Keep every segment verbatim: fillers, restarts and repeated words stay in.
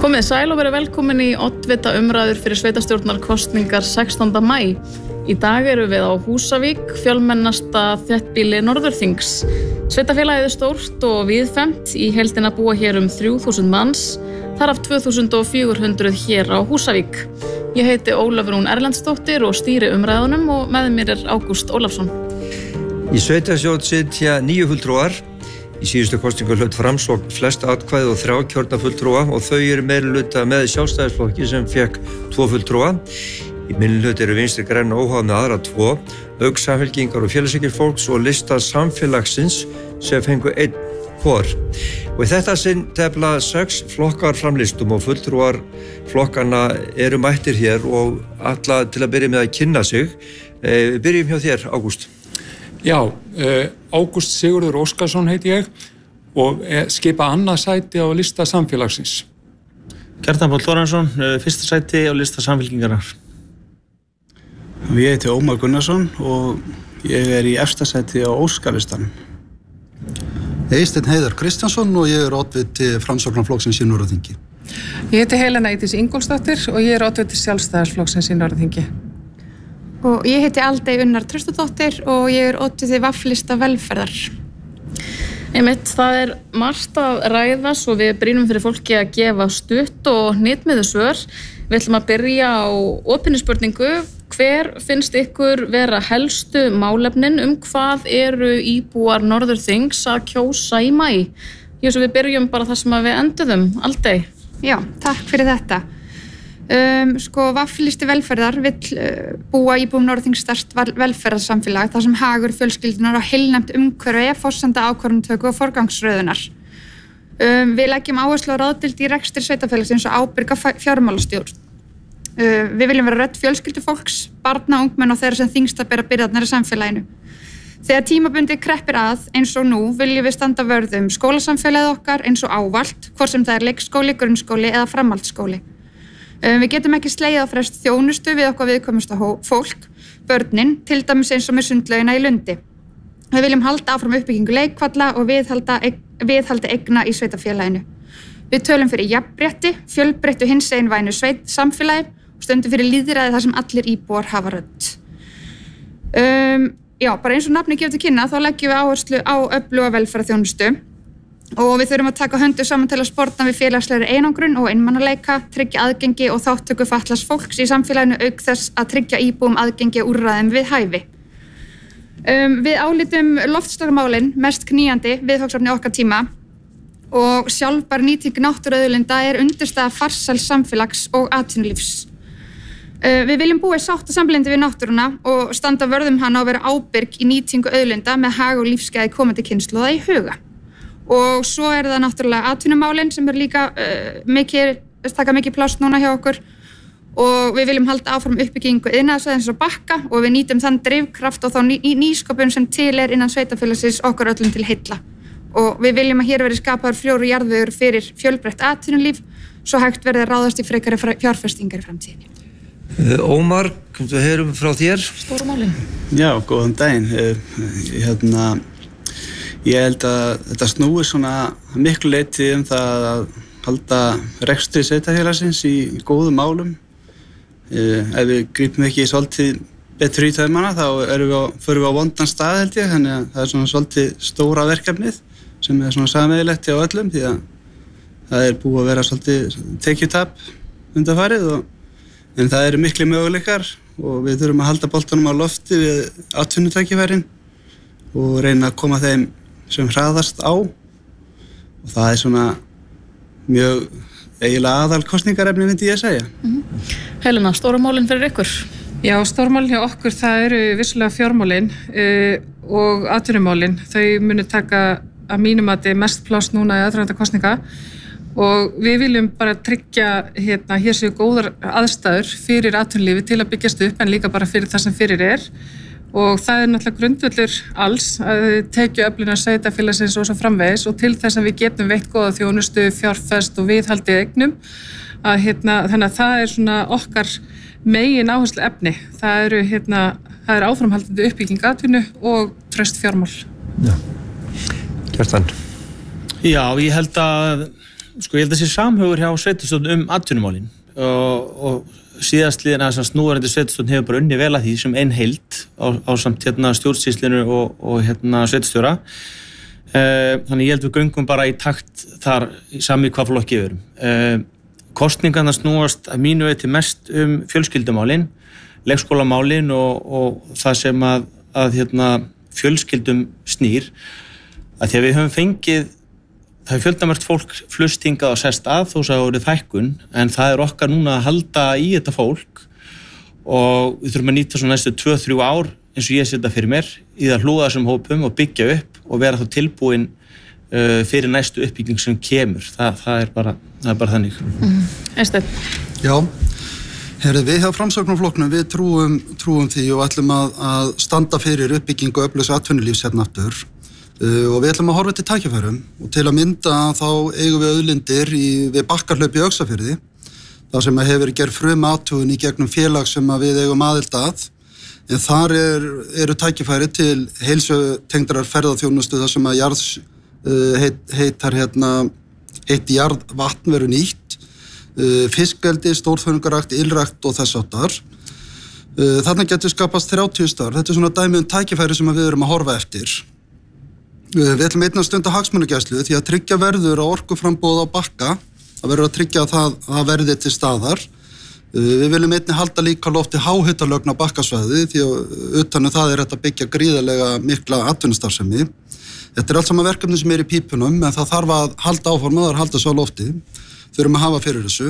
Komið sæl og verið velkomin í oddvita umræður fyrir sveitastjórnarkosningar sextánda maí. Í dag eru við á Húsavík, fjölmennasta þéttbýli Norðurþings. Sveitafélagið er stórt og víðfemt, í heildina búa hér um þrjú þúsund manns, þar af tvö þúsund fjögur hundruð hér á Húsavík. Ég heiti Ólafur Rún Erlendsdóttir og stýri umræðunum og með mér er Ágúst Ólafsson. Í sveitarstjórn sitja níu fulltrúar. Í síðustu kosningu hlaut Framsókn flest atkvæði og þrjá kjörna fulltrúa og þau eru meirihluta með Sjálfstæðisflokki sem fékk tvo fulltrúa. Í minnihluta eru Vinstri græn óháð með aðra tvo, auk Samfylkingar og Félagshyggjufólks og Lista samfélagsins sem fengu einn hvor. Og í þetta sinn tefla sex flokkar framlistum og fulltrúar flokkana eru mættir hér og alla til að byrja með að kynna sig. Við byrjum hjá þér, Ágúst. Já, Ágúst Sigurður Óskarsson heiti ég og skipa annað sæti á lista samfélagsins. Kjartan Páll Þórarinsson, fyrsta sæti á lista samfylkingarinnar. Ég heiti Ómar Gunnarsson og ég er í efsta sæti á Óskalistanum. Eysteinn Heiðar Kristjánsson og ég er oddviti Framsóknarflokksins í Norðurþingi. Ég heiti Helena Eydís Ingólfsdóttir og ég er oddviti Sjálfstæðisflokksins í Norðurþingi. Og ég heiti Aldey Unnar Traustadóttir og ég er oddviti V-lista velferðar. Einmitt, það er margt að ræða svo við brýnum fyrir fólki að gefa stutt og hnitmiðuð svör. Við ætlum að byrja á opinni spurningu. Hver finnst ykkur vera helstu málefnin, um hvað eru íbúar Norðurþings að kjósa í maí? Ég svo við byrjum bara þar sem við enduðum. Aldey. Já, takk fyrir þetta. Um, sko, V-listi velferðar vill uh, búa íbúum Norðurþings sterkt velferðarsamfélag þar sem hagur fjölskyldunar og heilnæmt umhverfi er forsenda ákvörðunartöku og forgangsröðunar. Um, við leggjum áherslu á ráðdeild í rekstri sveitafélagsins og ábyrga fjármálastjórn. Uh, við viljum vera rödd fjölskyldufólks, barna, ungmenn og þeirra sem þyngst að bera byrðarnar í samfélaginu. Þegar tímabundi kreppir að, eins og nú, viljum við standa vörð um skólasamfélagið okkar eins og ávallt, hvort sem það er leikskóli, grunnskóli eða framhaldsskóli. Um, við getum ekki slegið á frest þjónustu við okkar viðkvæmusta fólk, börnin, til dæmis eins og með sundlaugina í Lundi. Við viljum halda áfram uppbyggingu leikvalla og viðhalda, viðhalda eigna í sveitafélaginu. Við tölum fyrir jafnrétti, fjölbreyttu hinsegin sveit samfélagi og stöndum fyrir lýðræði þar sem allir íbúar hafa rödd. Um, já, bara eins og nafni gefur til kynna þá leggjum við áherslu á öfluga velferðarþjónustu. Og við þurfum að taka höndu saman til að sportna við félagslegri einangrun og einmannaleika, tryggja aðgengi og þáttöku fatlaðs fólks í samfélaginu auk þess að tryggja íbúum aðgengi og úrræðum við hæfi. Um, við álítum loftslagsmálin mest knýjandi viðfangsefni okkar tíma og sjálfbær nýting náttúruauðlinda er undirstaða farsæls samfélags og atvinnulífs. Uh, við viljum búa í sátt og samblindi við náttúruna og standa vörðum hana og vera ábyrg í nýtingu auðlinda með hag og lífsgæði komandi kynslóða í huga. Og svo er það náttúrulega atvinnumálin sem er líka uh, mikið, taka mikið pláss núna hjá okkur og við viljum halda áfram uppbyggingu iðnaðarsvæðisins og Bakka og við nýtum þann drifkraft og þá ný, nýsköpun sem til er innan sveitafélagsins okkur öllum til heilla. Og við viljum að hér verði skapaður frjór og jarðvegur fyrir fjölbreytt atvinnulíf svo hægt verði að ráðast í frekari fjárfestingar í framtíðinni. Uh, Ómar, komum við heyrum frá þér? Stóru málin. Já, góðan daginn. Uh, hérna... Ég held að þetta snúi svona miklu leyti um það að halda rekstri sveitafélagsins í góðum málum. Eh, ef við grípum ekki svolítið betur í taumana þá erum við á, förum við á vondan stað held ég, þannig að það er svona svolítið stóra verkefnið sem er svona sameiginlegt hjá öllum því að það er búið að vera svolítið tekjutap undanfarið og, en það eru miklu möguleikar og við þurfum að halda boltanum á lofti við atvinnutækifærin og reyna að koma þeim sem hraðast á og það er svona mjög eiginlega aðal kosningarefni myndi ég að segja. Mm-hmm. Helena, stórmálin fyrir ykkur? Já, stórmálin hjá okkur það eru vissulega fjármálin uh, og atvinnumálin. Þau munu taka að mínum að þetta er mest pláss núna í aðdraganda kosninga og við viljum bara tryggja hérna, hér séu góðar aðstæður fyrir atvinnulífi til að byggjast upp en líka bara fyrir það sem fyrir er. Og það er náttúrulega grundvöllur alls að tekja öflina sveitafélagsins og svo framvegis og til þess að við getum veitt góða þjónustu, fjárfest og viðhaldi eignum. Að, hérna, þannig að það er svona okkar megin áherslu efni. Það eru hérna, það er áframhaldandi uppbygging atvinnu og traust fjármál. Já. Kjartan. Já, ég held að sko ég held að sé samhugur hjá sveitarstjórn um atvinnumálin og, og síðast liðina þess að núverandi sveitarstjórn hefur bara unni vel að því sem ein heild á, á samt hérna stjórnsýslinu og, og hérna sveitarstjóra. Uh, þannig ég held við göngum bara í takt þar sami hvað flokki við erum. Uh, kostningarnar snúast að mínu viti mest um fjölskyldumálin, leikskólamálin og, og það sem að, að hérna, fjölskyldum snýr, að því að við höfum fengið, það er fjöldamert fólk flust hingað og sest að þó að það voru fækkun, en það er okkar núna að halda í þetta fólk og við þurfum að nýta svo næstu tvö til þrjú ár eins og ég setja fyrir mér í það hlúða þessum hópum og byggja upp og vera þá tilbúin uh, fyrir næstu uppbygging sem kemur. Það, það, er, bara, það er bara þannig. Mm. Esteinn. Já, herri, við hjá Framsóknarflokknum við trúum, trúum því og ætlum að, að standa fyrir uppbyggingu og öflugs atvinnulífs hérna aftur. Uh, og við ætlum að horfa til tækifærum og til að mynda þá eigum við auðlindir í, við Bakkahlaup í Öxarfirði þar sem að hefur gerð frum athugun í gegnum félag sem að við eigum aðild að en þar er, eru tækifæri til heilsutengdrar ferðaþjónustu þar sem að jarðs uh, heit, heitar hérna heitt jarðvatn verður nýtt uh, fiskeldi, stórþörungarakt, ylrækt og þess áttar uh, þarna getur skapast þrjátíu störf. Þetta er svona dæmi um tækifæri sem að við erum að horfa eftir. Við ætlum einnig að stunda hagsmunagæslu því að tryggja verður á orkuframboð á Bakka, að verður að tryggja að það, það verði til staðar. Við viljum einnig halda líka lofti háhitalögn á Bakkasvæði því að utan um það er þetta byggja gríðarlega mikla atvinnustarfsemi. Þetta er allt saman verkefni sem er í pípunum en það þarf að halda áform og það er að halda svo á lofti. Þurfum að hafa fyrir þessu.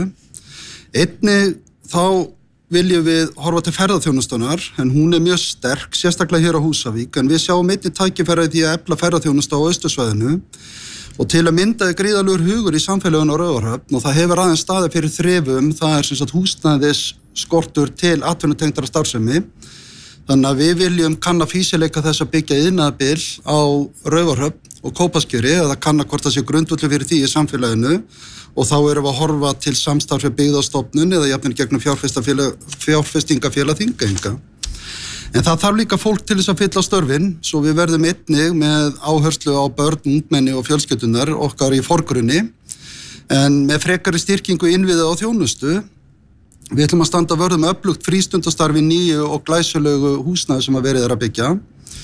Einnig þá viljum við horfa til ferðaþjónustunar en hún er mjög sterk, sérstaklega hér á Húsavík en við sjáum einnig tækifæri því að efla ferðaþjónustu á Austursvæðinu og til að mynda er gríðarlegur hugur í samfélaginu á Raufarhöfn og það hefur aðeins staðið fyrir þrefum, það er sem sagt húsnæðis skortur til atvinnutengdrar starfsemi þannig að við viljum kanna fýsileika þess að byggja iðnaðarbil á Raufarhöfn og Kópaskeri eða kanna hvort það sé grundvöllur fyrir því í samfélaginu og þá erum við að horfa til samstarfi byggðastofnun eða jafnvel gegnum fjárfestingafélag Þingeyinga. En það þarf líka fólk til þess að fylla störfin, svo við verðum einnig með áherslu á börn, ungmenni og fjölskyldunar okkar í forgrunni, en með frekari styrkingu innviða og þjónustu. Við ætlum að standa vörðum öflugt frístundastarfi nýju og glæsulegu húsnæði sem að verið er að byggja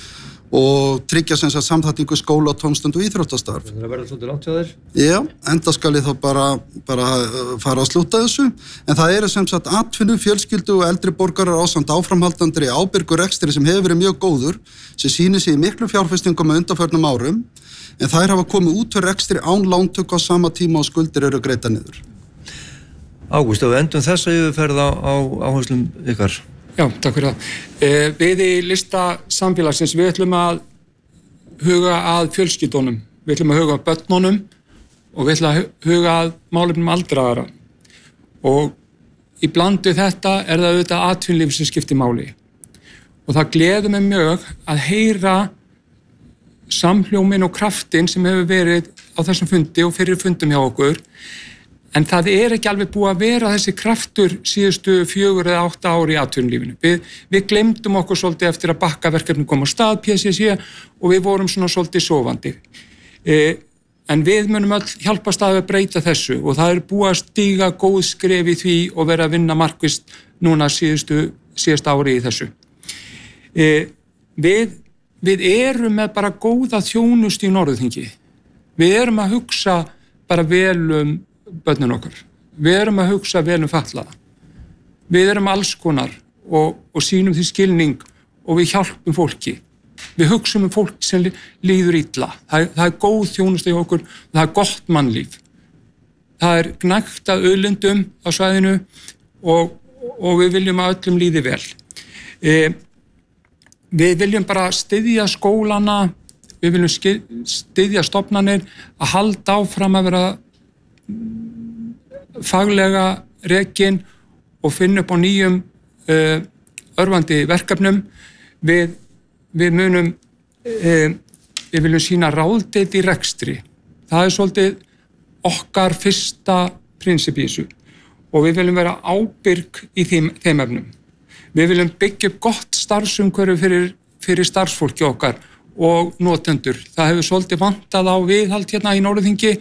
og tryggja sem sagt samþættingu skóla, tómstund og íþróttastarf. Það verður svolítið langt hjá þér? Já, enda skal ég þá bara, bara fara að slúta þessu. En það eru sem sagt atvinnu, fjölskyldu og eldri borgarar ásamt áframhaldandri ábyrgur rekstri sem hefur verið mjög góður, sem sýnir sig í miklu fjárfestingum með undanförnum árum, en þær hafa komið út fyrir rekstri án lántöku á sama tíma og skuldir eru greidda niður. Ágúst, og við endum þessa yfirferð á, á áherslum ykkar. Já, takk fyrir það. Eh, við í lista samfélagsins, við ætlum að huga að fjölskyldunum, við ætlum að huga að börnunum og við ætlum að huga að málefnum aldraðara. Og í blandu þetta er það auðvitað atvinnulíf sem skiptir máli. Og það gleður mig mjög að heyra samhljóminn og kraftin sem hefur verið á þessum fundi og fyrir fundum hjá okkur. En það er ekki alveg búið að vera þessi kraftur síðustu fjögur eða átta ári í atvinnulífinu. Við, við glemdum okkur svolítið eftir að Bakkaverkefni kom á stað P C C og við vorum svona svolítið sofandi. E, en við munum öll hjálpast að breyta þessu og það er búið að stíga góð skref í því og vera að vinna markvisst núna síðustu, síðust ári í þessu. E, við, við erum með bara góða þjónustu í Norðurþingi. Við erum að hugsa bara vel um börnin okkar. Við erum að hugsa vel um fatlaða. Við erum alls konar og, og sýnum því skilning og við hjálpum fólki. Við hugsum um fólk sem líður illa. Það, það er góð þjónusta í okkur, það er gott mannlíf. Það er gnægt að auðlindum á svæðinu og, og við viljum að öllum líði vel. E, við viljum bara styðja skólana, við viljum styðja stofnanir að halda áfram að vera faglega rekin og finna upp á nýjum uh, örvandi verkefnum. Við, við munum, uh, við viljum sýna ráðdeild í rekstri. Það er svolítið okkar fyrsta prinsip í þessu og við viljum vera ábyrg í þeim, þeim efnum. Við viljum byggja upp gott starfsumhverfi fyrir, fyrir starfsfólki okkar og notendur. Það hefur svolítið vantað á viðhald hérna í Norðurþingi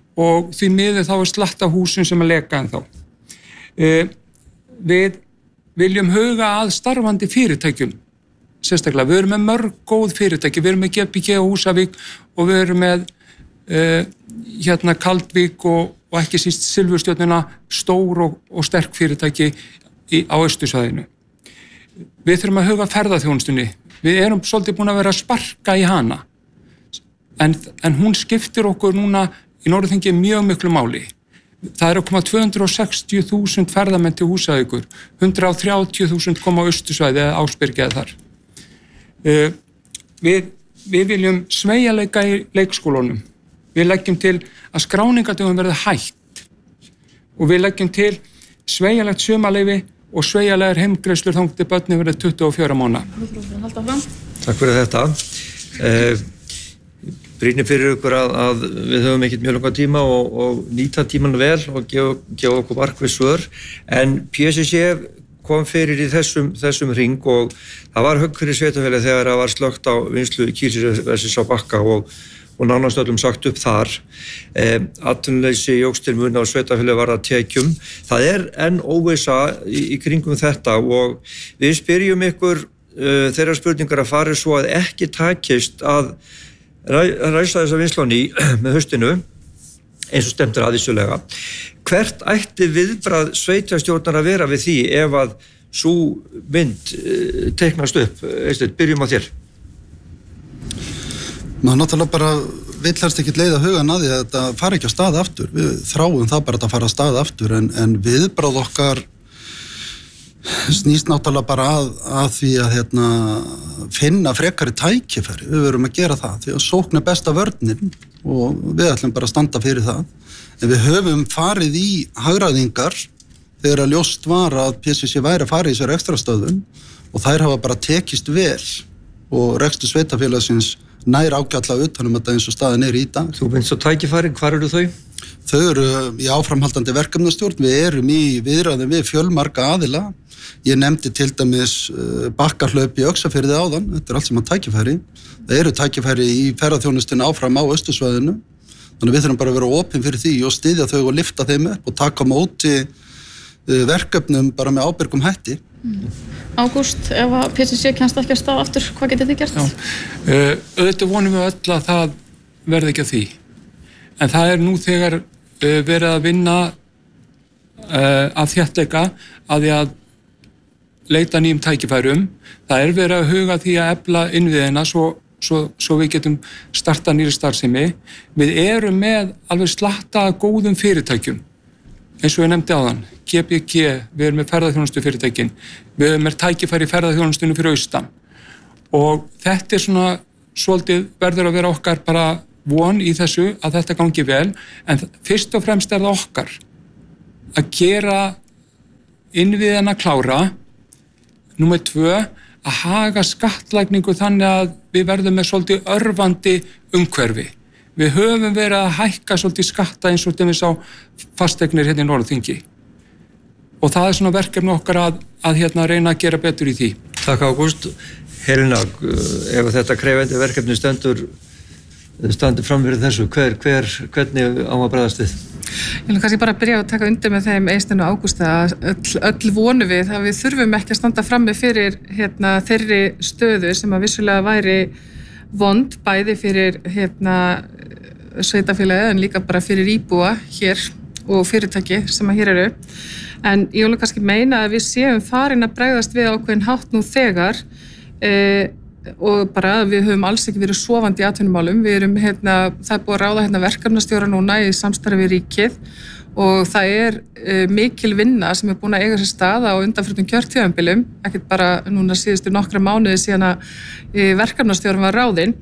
og því miður þá er slatt af húsum sem að leka en þá. Uh, við viljum huga að starfandi fyrirtækjum, sérstaklega. Við erum með mörg góð fyrirtæki, við erum með G P G og Húsavík og við erum með uh, hérna Kaldvík og, og ekki síst Silfurstjörnuna, stór og, og sterk fyrirtæki í, á Austursvæðinu. Við þurfum að huga ferðaþjónustunni. Við erum svolítið búin að vera að sparka í hana. En, en hún skiptir okkur núna í Norðurþingi mjög miklu máli. Það eru að koma tvö hundruð sextíu þúsund ferðamenn til Húsavíkur, hundrað þrjátíu þúsund koma á Austursvæði eða Ásbyrgi þar. Uh, við, við viljum sveigjanleika í leikskólunum. Við leggjum til að skráningadögum verði hætt og við leggjum til sveigjanlegt sumarleyfi og sveigjanlegar heimgreiðslur þangað til börnin verði tuttugu og fjóra mánaða. Takk fyrir þetta. Uh, Brýnir fyrir ykkur að, að við höfum ekkert mjög langa tíma og, og nýta tíman vel og gefa, gefa okkur markviss svör. En P S C kom fyrir í þessum, þessum hring og það var högg fyrir sveitarfélagið þegar það var slökkt á vinnslu kísilversis á Bakka og, og nánast öllum sagt upp þar. Eh, atvinnuleysi jókst til muna og sveitarfélagið var að tekjum. Það er enn óvissa í, í kringum þetta og við spyrjum ykkur uh, þeirra spurningar að fara svo að ekki takist að ræsa þessa vinnslan í með haustinu eins og stemtur aðvísulega. Hvert ætti viðbragð sveitarstjórnar að vera við því ef að sú mynd teiknast upp? Eysteinn, byrjum á þér. Maður náttúrulega bara vill helst ekki leiða hugan að því að þetta fari ekki á stað aftur. Við þráum það bara að þetta fara á stað aftur en, en viðbragð okkar snýst náttúrulega bara að, að því að hérna, finna frekari tækifæri. Við verum að gera það því að sókn er besta vörnin og við ætlum bara að standa fyrir það. En við höfum farið í hagræðingar þegar að ljóst var að P S C væri að fara í þessar ekstrastöðum og þær hafa bara tekist vel og rekstur sveitarfélagsins nær ágætlega utanum þetta eins og staðin er í dag. Þú minnst á tækifærin, hvar eru þau? Þau eru í áframhaldandi verkefnastjórn, við erum í viðræðum við fjölmarga aðila. Ég nefndi til dæmis Bakkahlaup í Öxarfirði áðan, þetta er allt sem að tækifæri. Það eru tækifæri í ferðaþjónustunni áfram á Austursvæðinu, þannig við þurfum bara að vera opin fyrir því og styðja þau og lyfta þeim upp og taka á móti verkefnum bara með ábyrgum hætti. Ágúst, ef að P S C kemst ekki að stað aftur, hvað getið þið gert? Já, uh, auðvitað vonum við öll að það verði ekki að því. En það er nú þegar uh, verið að vinna uh, að þéttleika að því að leita nýjum tækifærum. Það er verið að huga því að efla innviðina svo, svo, svo við getum starta nýri starfsemi. Við erum með alveg slatta góðum fyrirtækjum, eins og ég nefndi áðan, G P G, við erum með ferðaþjónustu fyrirtækin, við erum með tækifæri í ferðaþjónustunni fyrir austan. Og þetta er svona, svolítið verður að vera okkar bara von í þessu að þetta gangi vel, en fyrst og fremst er það okkar að gera innviðina klára. Númer tvö, að haga skattlækningu þannig að við verðum með svolítið örvandi umhverfi. Við höfum verið að hækka svolítið skatta eins og dæmis á fasteignir hérna í Norðurþingi. Og það er svona verkefni okkar að, að hérna reyna að gera betur í því. Takk Ágúst. Helena, ef þetta krefandi verkefni stendur, stendur fram fyrir þessu, hver, hver, hvernig á að bregðast við? Ég vil kannski bara byrja að taka undir með þeim Eysteinn og Ágústi að öll, öll vonu við að við þurfum ekki að standa frammi fyrir hérna, þeirri stöðu sem að vissulega væri vond bæði fyrir hérna, sveitarfélagið en líka bara fyrir íbúa hér og fyrirtæki sem að hér eru. En ég vil kannski meina að við séum farin að bregðast við ákveðin hátt nú þegar e, og bara við höfum alls ekki verið sofandi í atvinnumálum. Við erum hérna, það er búið að ráða hérna verkefnastjóra núna í samstarfi við ríkið og það er e, mikil vinna sem er búin að eiga sér stað á undanförnum kjörtímabilum, ekkert bara núna síðustu nokkra mánuði síðan að e, verkefnastjóran var ráðinn.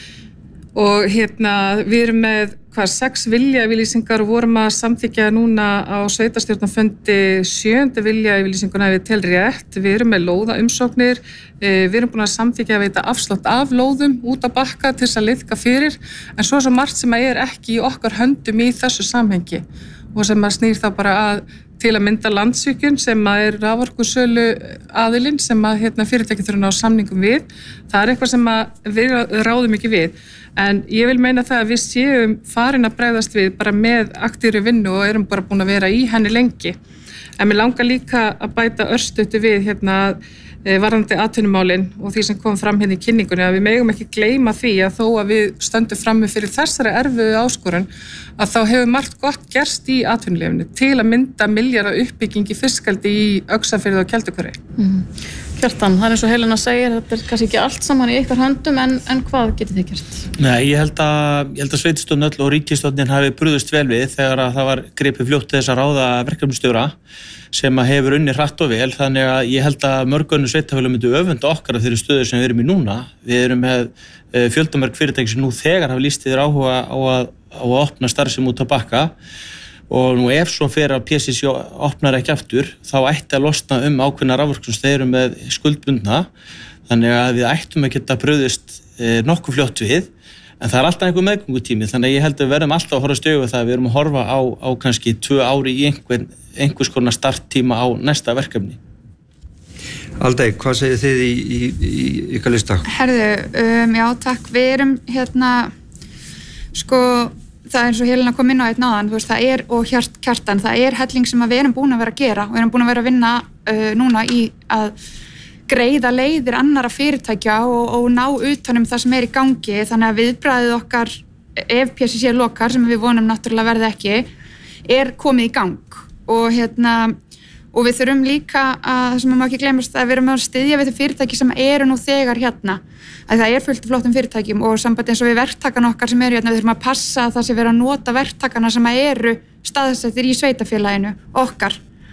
Og hérna við erum með hvað sex viljayfirlýsingar og vorum að samþykkja núna á sveitarstjórnarfundi sjöundu viljayfirlýsinguna ef við tel rétt. Við erum með lóðaumsóknir, við erum búin að samþykkja að veita afslátt af lóðum út á Bakka til þess að liðka fyrir, en svo er svo margt sem er ekki í okkar höndum í þessu samhengi og sem að snýr þá bara að til að mynda Landsvirkjun sem að er raforkusölu aðilinn sem að hérna, fyrirtæki þurfa að ná samningum við. Það er eitthvað sem að við ráðum ekki við. En ég vil meina það að við séum farin að bregðast við bara með aktífri vinnu og erum bara búin að vera í henni lengi. En mér langar líka að bæta örstuttu við hérna varðandi atvinnumálin og því sem kom fram hérna í kynningunni að við megum ekki gleyma því að þó að við stöndum frammi fyrir þessari erfiðu áskorun að þá hefur margt gott gerst í atvinnulífinu til að mynda milljarða uppbygging í fiskeldi í Öxarfirði og Kelduhverfi. Mm. Kjartan, það er eins og Helena segir, þetta er kannski ekki allt saman í ykkar höndum en, en hvað getið þið gert? Nei, ég held að, ég held að sveitarstjórn öll og ríkisstjórnin hafi brugðist vel við þegar að það var gripið fljótt til þess að ráða verkefnastjóra sem að hefur unnið hratt og vel, þannig að ég held að mörg önnur sveitarfélög myndu öfunda okkar af þeirri stöðu sem við erum í núna. Við erum með fjöldamörg fyrirtæki sem nú þegar hafa lýst yfir áhuga á að, á að opna starfsemi út á Bakka og nú ef svo fer að P C C opnar ekki aftur, þá ætti að losna um ákveðna raforku sem þeir eru með skuldbundna, þannig að við ættum að geta brugðist eh, nokkuð fljótt við, en það er alltaf einhver meðgöngutími, þannig að ég held að við verðum alltaf að horfa stöðu við það að við erum að horfa á, á kannski tvö ári í einhver, einhvers konar starttíma á næsta verkefni. Aldei, hvað segir þið í, í, í ykkar lista? Herðu, um, já takk, við erum hérna, sko, það er eins og Helena kom inn á einn áðan, þú veist, það er, og hjart, Kjartan, það er helling sem að við erum búin að vera að gera og við erum búin að vera að vinna uh, núna í að greiða leiðir annara fyrirtækja og, og ná utanum það sem er í gangi, þannig að viðbragðið okkar, ef P C C lokar, sem við vonum náttúrulega verði ekki, er komið í gang og hérna, og við þurfum líka að, það sem maður ekki glemast, að við erum að styðja við þau fyrirtæki sem eru nú þegar hérna, að það er fullt af flottum fyrirtækjum og sambandi eins og við verktakana okkar sem eru hérna, við þurfum að passa að það sé vera að nota verktakana sem eru staðsettir í sveitafélaginu okkar.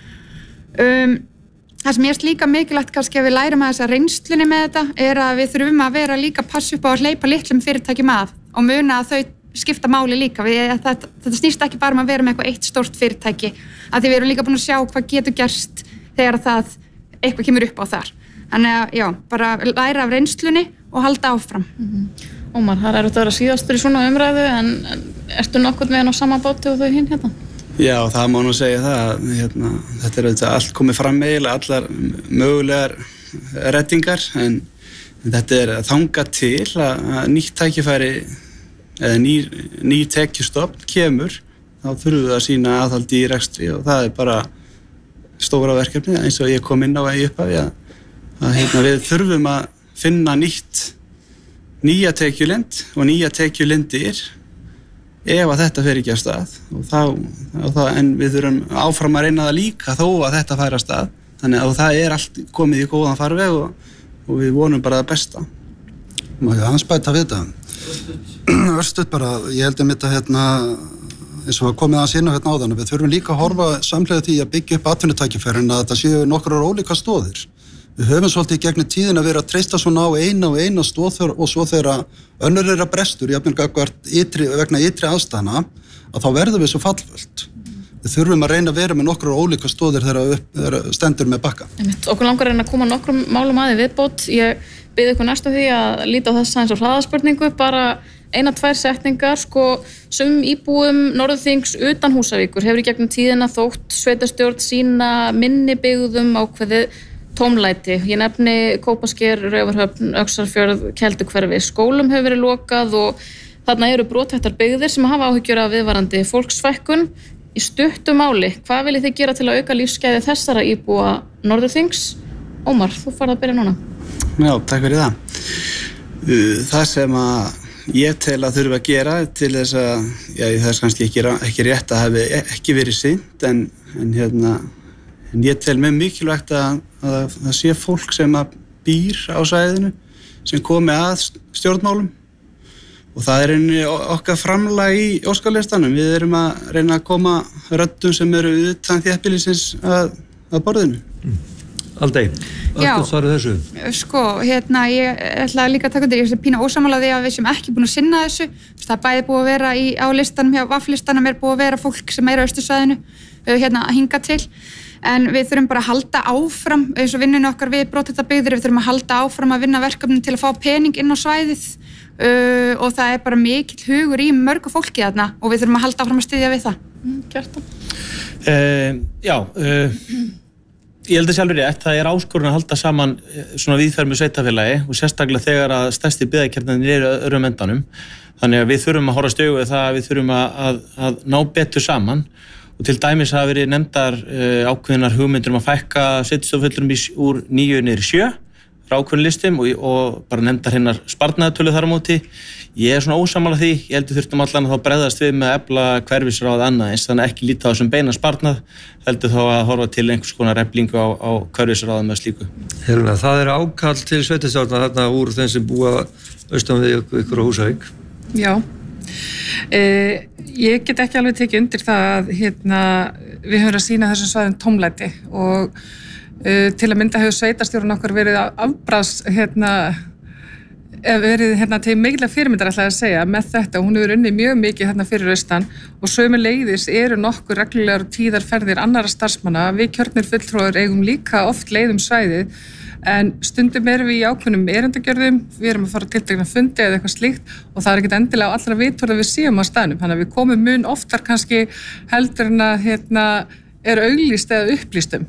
Um, það sem ég er líka mikilvægt kannski að við lærum að þessa reynslunni með þetta er að við þurfum að vera líka að passa upp á að hleypa litlum fyrirtækjum að og muna að þau skipta máli líka. Við, þetta, þetta snýst ekki bara um að vera með eitthvað eitt stórt fyrirtæki, að því við erum líka búin að sjá hvað getur gerst þegar það eitthvað kemur upp á þar. Þannig að já, bara læra af reynslunni og halda áfram. Mm-hmm. Ómar, það er auðvitað að vera síðastur í svona umræðu en, en ertu nokkurn veginn á sama báti og þau hinn hérna? Já, það má nú segja það. Hérna, þetta er auðvitað allt komið fram eiginlega, allar mögulegar reddingar, en þetta er þangað til að, að nýtt tækifæri eða nýr, nýr tekjustofn kemur, þá þurfum við að sýna aðhaldi í rekstri og það er bara stóra verkefni eins og ég kom inn á í upphafi að, að hérna, við þurfum að finna nýtt nýja tekjulind og nýja tekjulindir ef að þetta fer ekki af stað og þá, og þá, en við þurfum áfram að reyna það líka þó að þetta fær af stað, þannig að það er allt komið í góðan farveg og, og við vonum bara það besta. Má ég hans bæta við þetta? Örstuð bara, ég held að mitt að hérna, eins og að komið aðeins inn á hérna áðan, við þurfum líka að horfa samhliða því að byggja upp atvinnutækifærin að þetta séu nokkrar ólíka stóðir. Við höfum svolítið gegnum tíðin að vera að treysta svona á eina og eina stóð og svo þegar önnur er að brestur, jafnvel gagvart ytri, vegna ytri aðstæðna, að þá verðum við svo fallvöld. Við þurfum að reyna að vera með nokkrar ólíka stóðir þegar, upp, þegar stendur með Bakka. Einmitt, okkur langar reyna að koma nokkrum málum að í viðbót. Ég bið ykkur næstu því að líta á þess aðeins á hraðaspurningu, bara eina, tvær setningar, sko, sum íbúum Norðurþings utan Húsavíkur hefur í gegnum tíðina þótt sveitarstjórn sína minni byggðum ákveðið tómlæti. Ég nefni Kópasker, Raufarhöfn, Öxarfjörð, Kelduhverfi. Skólum hefur verið lokað og þarna eru brothættar byggðir sem hafa áhyggjur af viðvarandi fólksfækkun. Í stuttu máli, hvað viljið þið gera til að auka lífsgæði þessara íbúa Norðurþings? Ómar, þú farð að byrja núna. Já, takk fyrir það. Það sem að ég tel að þurfa að gera til þess að, já, það er kannski ekki, ekki rétt að hafi ekki verið sýnt, en, en, hérna, en ég tel með mikilvægt að, að það sé fólk sem að býr á svæðinu, sem komi að stjórnmálum. Og það er einni okkar framlag í óskalistanum. Við erum að reyna að koma röddum sem eru utan þéttbýlisins að, að borðinu. Mm. Aldei, hvað svarið þessu? Sko, hérna, ég ætla líka að taka undir, ég er pínu ósammála því að við sem ekki búin að sinna þessu. Það er bæði búið að vera í, á listanum, hjá V A F-listanum er búið að vera fólk sem er á Austursvæðinu, hérna að hinga til. En við þurfum bara að halda áfram, eins og vinnunni okkar við brothættarbyggðir, við þurfum að halda áfram að vinna verkefnin til að fá pening inn á svæðið. Uh, og það er bara mikill hugur í mörgu fólki þarna og við þurfum að halda áfram að styðja við það. Mm, Kjartan? Uh, já, uh, ég held að sjálfur rétt, það er áskorun að halda saman svona víðfermu sveitafélagi og sérstaklega þegar að stærsti byggðakjarnarnir eru öðrum endanum. Þannig að við þurfum að horfast í augu við það að við þurfum að, að, að ná betur saman og til dæmis hafa verið nefndar uh, ákveðnar hugmyndir um að fækka sveitarstjórnarfulltrúum úr níu niður í sjö frá ákveðnum listum og, og bara nefndar hinnar sparnaðartölu þar á móti. Ég er svona ósammála því, ég heldur þurftum allan að þá bregðast við með að efla hverfisráð annað eins, þannig ekki líta á þessum beina sparnað, heldur þá að horfa til einhvers konar eflingu á, á hverfisráðum með slíku. Helena, það er ákall til sveitarstjórna þarna úr þeim sem búa austan við ykkur á Húsavík. Já, eh, ég get ekki alveg tekið undir það að hérna, við höfum að sýna þessum svæðum tómlæti og uh, til að mynda hefur sveitarstjórn okkar verið afbragðs hérna verið hérna til mikilvæg fyrirmyndar ætlaði að segja með þetta og hún hefur unnið mjög mikið hérna fyrir austan og sömuleiðis eru nokkur reglulegar og tíðarferðir annarra starfsmanna. Við kjörnir fulltrúar eigum líka oft leið um svæðið en stundum erum við í ákveðnum erindagjörðum, við erum að fara tiltekna fundi eða eitthvað slíkt og það er ekkert endilega á allra vitorða við séum á staðnum, þannig að við komum mun oftar kannski heldur en að hérna er auglýst eða upplýstum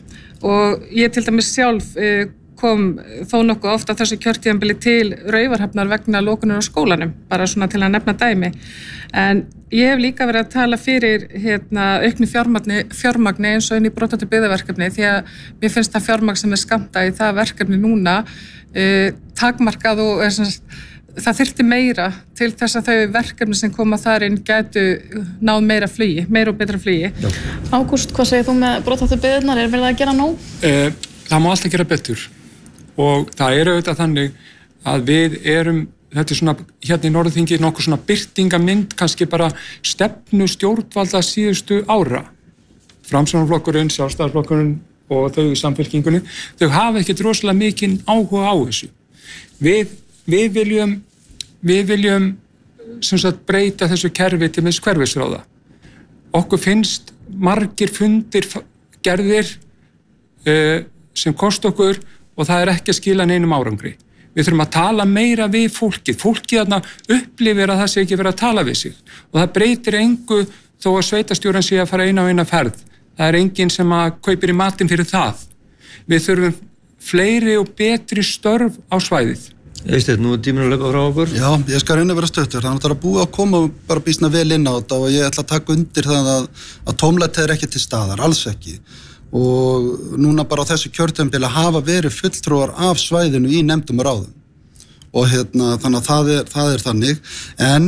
og ég til dæmis sjálf eh, kom þó nokkuð ofta þessu kjörtíðanbili til Raufarhafnar vegna lokunar á skólanum, bara svona til að nefna dæmi. En ég hef líka verið að tala fyrir hérna, auknu fjármagni, fjármagni eins og inn í brotandi byggðaverkefni því að mér finnst það fjármagn sem er skammtað í það verkefni núna uh, takmarkað og er, svona, það þyrfti meira til þess að þau verkefni sem koma þar inn gætu náð meira flugi, meira og betra flugi. Já. Ágúst, hvað segir þú með brotandi byggðirnar? Er verið að gera nóg? Uh, það má alltaf gera betur. Og það er auðvitað þannig að við erum, þetta er svona, hérna í Norðurþingi nokkuð svona birtingamynd, kannski bara stefnu stjórnvalda síðustu ára. Framsóknarflokkurinn, Sjálfstæðisflokkurinn og þau í Samfylkingunni, þau hafa ekkert rosalega mikinn áhuga á þessu. Við, við viljum, við viljum sem sagt breyta þessu kerfi til með hverfisráða. Okkur finnst margir fundir gerðir uh, sem kost okkur og það er ekki að skila neinum árangri. Við þurfum að tala meira við fólkið. Fólkið þarna upplifir að það sé ekki verið að tala við sig. Og það breytir engu þó að sveitarstjóran sé að fara eina á eina ferð. Það er enginn sem að kaupir í matinn fyrir það. Við þurfum fleiri og betri störf á svæðið. Eysteinn, nú er tíminn að löpa frá okkur. Já, ég skal reyna að vera stöttur. Þannig að það er að búið að koma bara býsna vel inn á þetta og ég ætla að taka undir það að, að tómlæti er ekki til staðar, alls ekki. Og núna bara á þessu kjörtímabili hafa verið fulltrúar af svæðinu í nefndum og ráðum og hérna þannig að það er, það er þannig en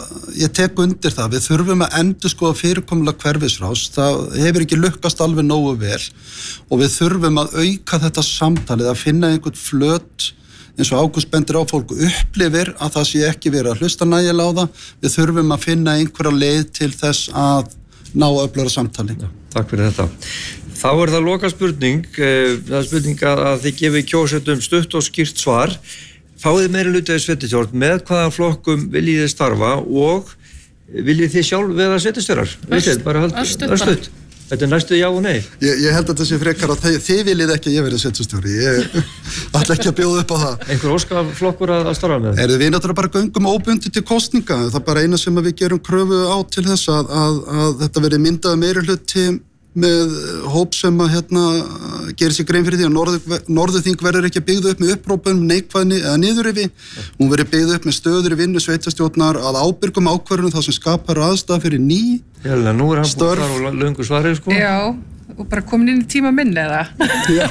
ég tek undir það, við þurfum að endurskoða fyrirkomulag hverfisráðs, það hefur ekki lukkast alveg nógu vel og við þurfum að auka þetta samtalið að finna einhvern flöt eins og Ágúst bendir á fólk upplifir að það sé ekki verið að hlusta nægilega á það, við þurfum að finna einhverja leið til þess að ná öflugra samtali. Já, takk fyrir þetta. Þá er það loka spurning, það er spurning að þið gefið kjósendum stutt og skýrt svar. Fáið meiri hluta í sveitarstjórn, með hvaða flokkum viljið þið starfa og viljið þið sjálf vera sveitarstjórar? Örstutt. Þetta er næstu já og nei. Ég, ég held að þetta sé frekar að þið, þið viljið ekki að ég verið sveitarstjóri. Ég ætla ekki að bjóða upp á það. Einhver óskaflokkur að, að starfa með? Er við náttúrulega bara göngum óbundið til kosninga. Það er bara eina sem við gerum kröfu á til þess að, að, að þetta verið myndað meiri hluti með hóp sem að hérna gerir sér grein fyrir því að Norður, Norðurþing verður ekki byggð upp með upprópunum, neikvæðni eða niðurrifi. Hún verður byggð upp með stöður í vinnu sveitarstjórnar að ábyrgum ákvörðunum það sem skapar aðstæða fyrir ný Jælega, nú er hann búin þar og löngu svarið sko. Já, og bara komin inn í tíma minn eða? Já.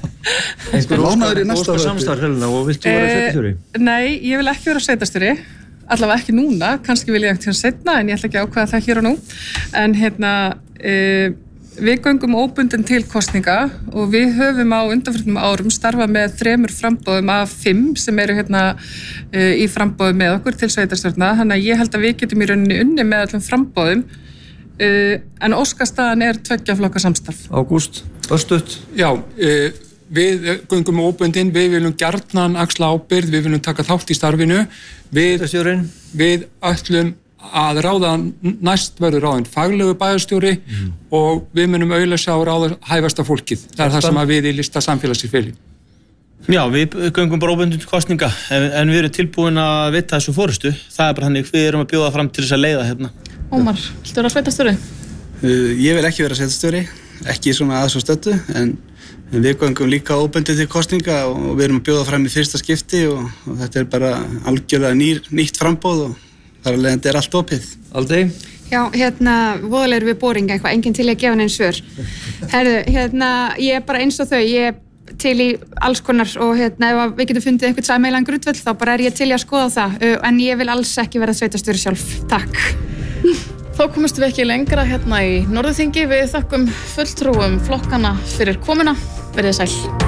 Einhver lánaður í næsta Óskar samstarf, Helena, og viltu vera sveitarstjóri? Eh, nei, ég vil ekki vera sveitarstjóri. Allavega ekki núna, kannski vil ég ekkert hérna setna en ég ætla ekki að ákveða það hér og nú. En hérna, e, við göngum óbundin til kosninga og við höfum á undanförnum árum starfað með þremur framboðum af fimm sem eru hérna e, í framboði með okkur til sveitarstjórna. Þannig að ég held að við getum í rauninni unni með allum framboðum e, en óskastaðan er tveggja flokka samstarf. Ágúst, örstutt. Já, e, við göngum óbundin, við viljum gjarnan axla ábyrgð, við viljum taka þátt í starfinu. Við, við ætlum að ráða næst verður ráðin faglegu bæjarstjóri mm. og við munum auðlýsa og ráða hæfasta fólkið. Það er það sem að við í lista samfélagsins viljum. Já, við göngum bara óbundin til kosninga en, en við erum tilbúin að vita þessu fórustu. Það er bara þannig, við erum að bjóða fram til þess að leiða hérna. Ómar, viltu vera sveitarstjóri? Ég vil ekki vera sveitarstjóri, ekki svona að svo stöddu, en við göngum líka óbundið til kosninga og við erum að bjóða fram í fyrsta skipti og, og þetta er bara algjörlega nýr, nýtt frambóð og þar að leiðandi er allt opið. Aldrei? Já, hérna, voðalega erum við boringa eitthvað, enginn til að gefa neins svör. Herðu, hérna, ég er bara eins og þau, ég er til í alls konar og hérna, ef við getum fundið einhvern sameiginlegan grundvöll, þá bara er ég til í að skoða það, en ég vil alls ekki vera sveitarstjóri sjálf. Takk. Þá komumst við ekki lengra hérna í Norðurþingi. Við þökkum fulltrúum flokkana fyrir komuna. Verið sæl.